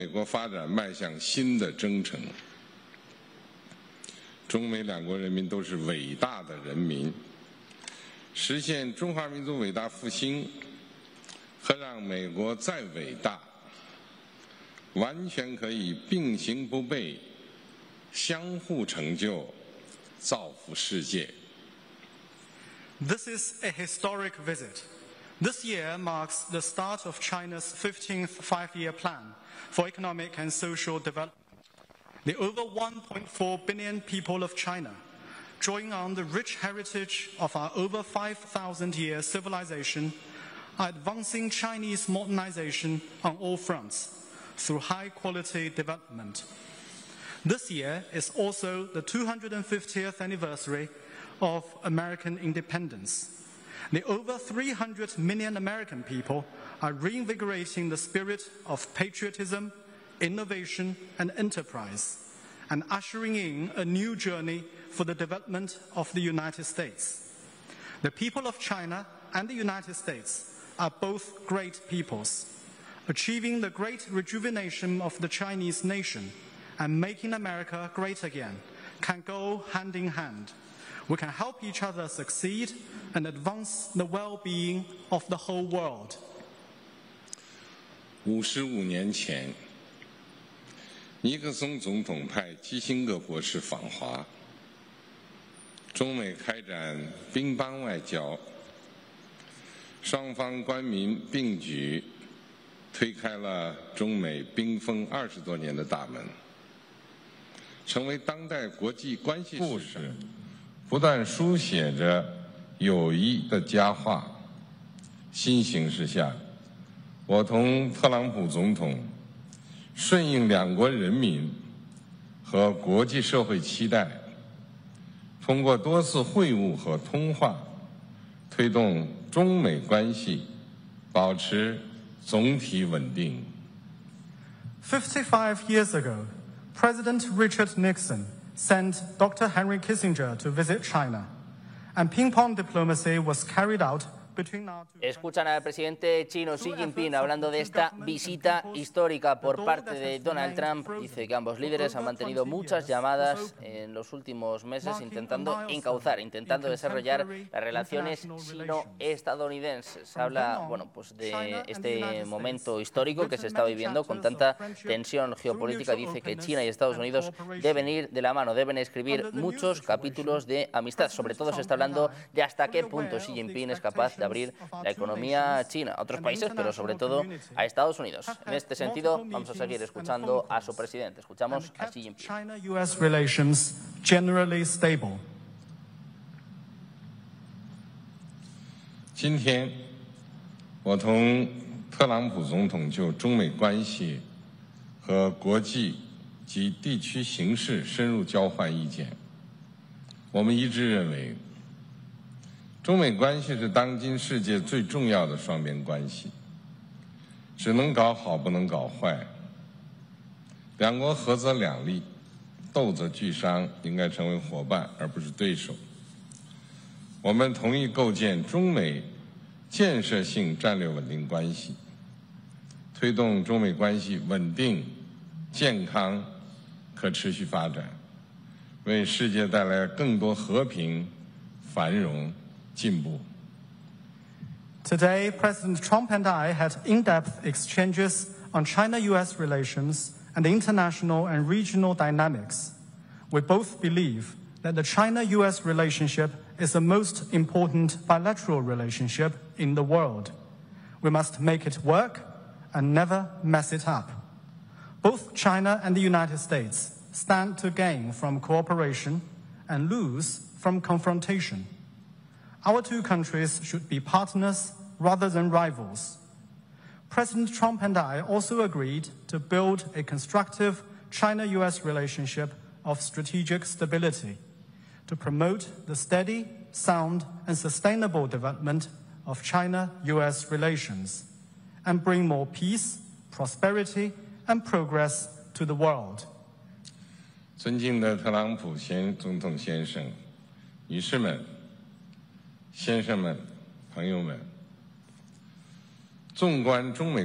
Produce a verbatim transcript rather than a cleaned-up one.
美国发展迈向新的征程。中美两国人民都是伟大的人民，实现中华民族伟大复兴和让美国再伟大，完全可以并行不悖，相互成就，造福世界。 This is a historic visit. This year marks the start of China's fifteenth five-year plan for economic and social development. The over one point four billion people of China, drawing on the rich heritage of our over five thousand year civilization, are advancing Chinese modernization on all fronts through high-quality development. This year is also the two hundred fiftieth anniversary of American independence. The over three hundred million American people are reinvigorating the spirit of patriotism, innovation, and enterprise, and ushering in a new journey for the development of the United States. The people of China and the United States are both great peoples. Achieving the great rejuvenation of the Chinese nation and making America great again can go hand in hand. We can help each other succeed and advance the well-being of the whole world. 五十五年前，尼克松总统派基辛格博士访华，中美开展乒乓外交，双方官民并举，推开了中美冰封二十多年的大门，成为当代国际关系故事。 不断书写着友谊的佳话。新形势下，我同特朗普总统顺应两国人民和国际社会期待，通过多次会晤和通话，推动中美关系保持总体稳定。 Fifty-five years ago, President Richard Nixon sent Doctor Henry Kissinger to visit China, and ping-pong diplomacy was carried out between our two. Escuchan al presidente chino Xi Jinping hablando de esta visita histórica por parte de Donald Trump. Dice que ambos líderes han mantenido muchas llamadas en los últimos meses intentando encauzar, intentando desarrollar las relaciones sino-estadounidenses. Habla, bueno, pues de este momento histórico que se está viviendo con tanta tensión geopolítica. Dice que China y Estados Unidos deben ir de la mano, deben escribir muchos capítulos de amistad. Sobre todo se está hablando de hasta qué punto Xi Jinping es capaz de abrir la economía china a otros países, pero sobre todo a Estados Unidos. En este sentido, vamos a seguir escuchando a su presidente. Escuchamos a Xi Jinping. China-U S relations generally stable. 今天，我同特朗普总统就中美关系和国际及地区形势深入交换意见。我们一致认为， 中美关系是当今世界最重要的双边关系，只能搞好，不能搞坏。两国合则两利，斗则俱伤，应该成为伙伴而不是对手。我们同意构建中美建设性战略稳定关系，推动中美关系稳定、健康、可持续发展，为世界带来更多和平、繁荣。 Today, President Trump and I had in-depth exchanges on China-U S relations and international and regional dynamics. We both believe that the China-U S relationship is the most important bilateral relationship in the world. We must make it work and never mess it up. Both China and the United States stand to gain from cooperation and lose from confrontation. Our two countries should be partners rather than rivals. President Trump and I also agreed to build a constructive China-U S relationship of strategic stability to promote the steady, sound, and sustainable development of China-U S relations and bring more peace, prosperity, and progress to the world. 尊敬的特朗普先总统先生、女士们。 先生们、朋友们，纵观中美